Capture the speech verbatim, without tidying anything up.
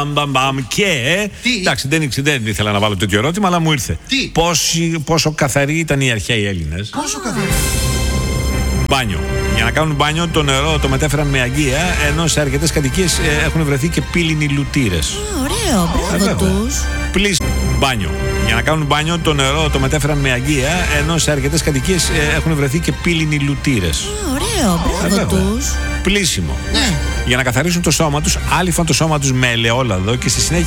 Μπαμ, μπαμ, και. Τι? Εντάξει, δεν, δεν ήθελα να βάλω τέτοιο ερώτημα, αλλά μου ήρθε. Τι? Πόσοι, πόσο καθαροί ήταν οι αρχαίοι Έλληνες? Πόσο καθαρή? Μπάνιο. Για να κάνουν μπάνιο, το νερό το μετέφεραν με αγγεία, ενώ σε αρκετές κατοικίες ε, έχουν βρεθεί και πύληνοι λουτήρες. Ωραίο, μπράβο τους. Πλήση. Μπάνιο. Για να κάνουν μπάνιο, το νερό το μετέφεραν με αγγεία, ενώ σε αρκετές κατοικίες ε, έχουν βρεθεί και πύληνοι λουτήρες. Ωραίο, μπράβο τους. Πλήσιμο. Ναι. Για να καθαρίσουν το σώμα τους, άλυφαν το σώμα τους με ελαιόλαδο και στη συνέχεια